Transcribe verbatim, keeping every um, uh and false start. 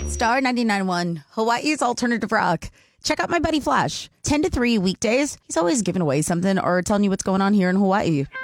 Star ninety-nine point one, Hawaii's alternative rock. Check out my buddy Flash. ten to three weekdays. He's always giving away something or telling you what's going on here in Hawaii.